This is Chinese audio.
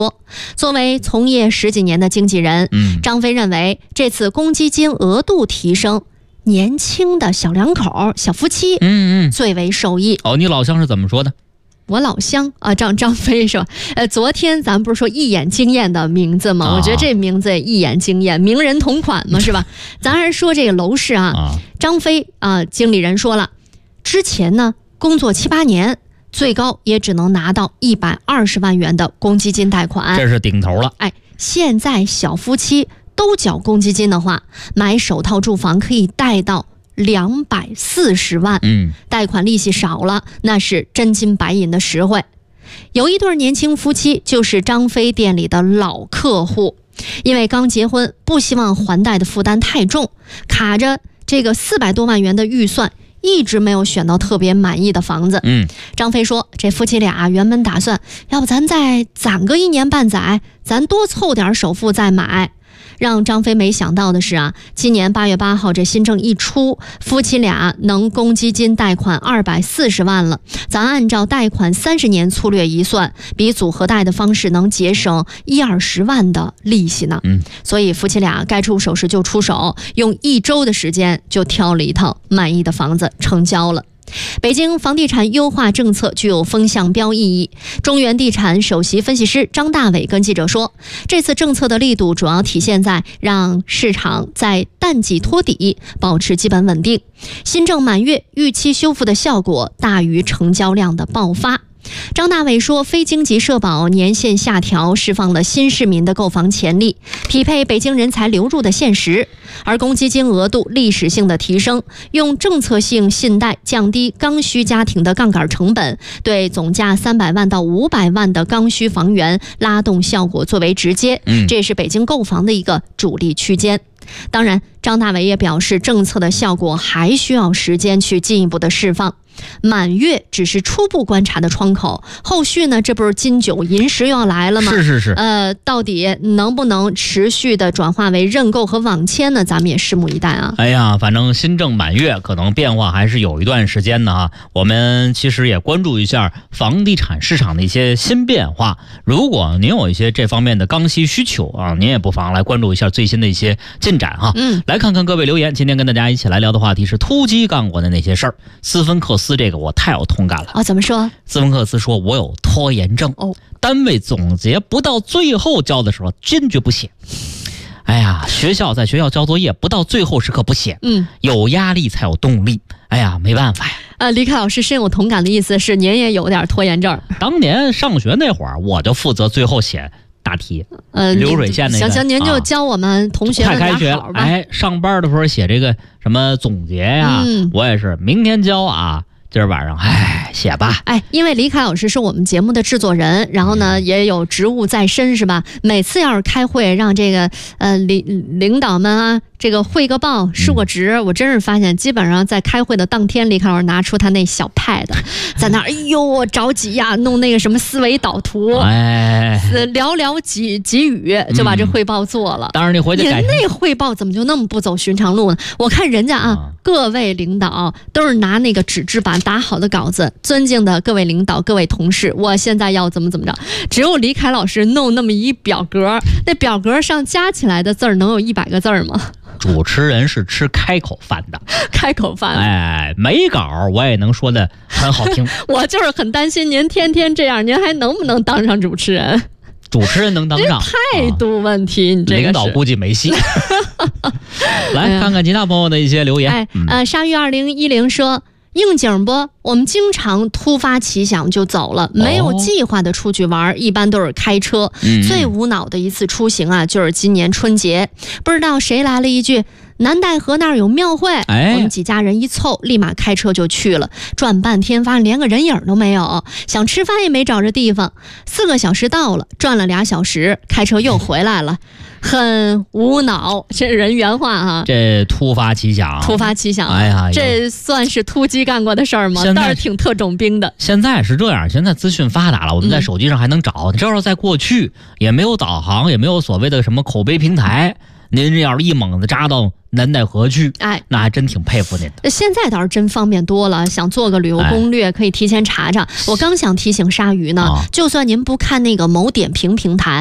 作为从业10几年的经纪人，张飞认为这次公积金额度提升，年轻的小两口、小夫妻最为受益。 你老乡是怎么说的？ 我老乡啊，张飞是吧？昨天咱不是说一眼惊艳的名字吗？我觉得这名字也一眼惊艳，名人同款嘛，是吧？咱还是说这个楼市啊，张飞经理人说了，之前呢工作7、8年，最高也只能拿到120万元的公积金贷款， 这是顶头了。 现在小夫妻都缴公积金的话，买首套住房可以贷到240万，贷款利息少了，那是真金白银的实惠。有一对年轻夫妻就是张飞店里的老客户，因为刚结婚，不希望还贷的负担太重，卡着这个400多万元的预算，一直没有选到特别满意的房子。张飞说，这夫妻俩原本打算，要不咱再攒个1年半载，咱多凑点首付再买。让张飞没想到的是今年8月8号这新政一出，夫妻俩能公积金贷款240万了。咱按照贷款30年粗略一算，比组合贷的方式能节省10-20万的利息呢。所以夫妻俩该出手时就出手，用1周的时间就挑了一套满意的房子成交了。北京房地产优化政策具有风向标意义。中原地产首席分析师张大伟跟记者说，这次政策的力度主要体现在让市场在淡季托底，保持基本稳定。新政满月，预期修复的效果大于成交量的爆发。张大伟说，非经济社保年限下调释放了新市民的购房潜力，匹配北京人才流入的现实。而公积金额度历史性的提升，用政策性信贷降低刚需家庭的杠杆成本，对总价300万到500万的刚需房源拉动效果最为直接，这是北京购房的一个主力区间。当然，张大伟也表示，政策的效果还需要时间去进一步的释放。满月只是初步观察的窗口，后续呢，这不是金九银十又要来了吗？ 是。 到底能不能持续的转化为认购和网签呢？咱们也拭目以待啊。 反正新政满月，可能变化还是有一段时间的啊。我们其实也关注一下房地产市场的一些新变化。如果您有一些这方面的刚需需求啊，您也不妨来关注一下最新的一些进展啊。来看看各位留言。今天跟大家一起来聊的话题是突击干过的那些事儿。斯芬克斯这个我太有同感了。 怎么说？ 斯芬克斯说，我有拖延症。单位总结不到最后交的时候坚决不写。在学校交作业不到最后时刻不写。有压力才有动力。没办法呀。 李凯老师深有同感的意思是您也有点拖延症。 当年上学那会儿，我就负责最后写大题，流水线那个。 行，您就教我们同学们快开学了，上班的时候写这个什么总结呀，我也是明天交啊，今儿晚上写吧。 因为李凯老师是我们节目的制作人，然后呢也有职务在身，是吧？每次要是开会，让这个领导们这个汇个报述个职，我真是发现基本上在开会的当天，李凯老师拿出他那小 pad， 在那我着急呀，弄那个什么思维导图，寥寥几语就把这汇报做了。 当然你回去改。 您那汇报怎么就那么不走寻常路呢？我看人家各位领导都是拿那个纸质版打好的稿子，尊敬的各位领导、各位同事，我现在要怎么着？只有李凯老师弄那么一表格，那表格上加起来的字儿能有100个字儿吗？ 主持人是吃开口饭的。 开口饭。 没稿我也能说的很好听。 我就是很担心您天天这样，您还能不能当上主持人？ 主持人能当上， 态度问题，你这个领导估计没戏。来看看其他朋友的一些留言。 鲨鱼2010说，应景不？我们经常突发奇想就走了，没有计划的出去玩，一般都是开车。最无脑的一次出行就是今年春节，不知道谁来了一句，南戴河那儿有庙会，我们几家人一凑，立马开车就去了。转半天发现连个人影都没有，想吃饭也没找着地方。4个小时到了，转了2小时，开车又回来了。很无脑，这人原话这突发奇想， 这算是突击干过的事儿吗？倒是挺特种兵的。 现在是这样，现在资讯发达了，我们在手机上还能找。你知道，在过去也没有导航，也没有所谓的什么口碑平台， 您要是一猛子扎到南戴河去，那还真挺佩服您的。 现在倒是真方便多了，想做个旅游攻略，可以提前查查。我刚想提醒鲨鱼呢，就算您不看那个某点评平台，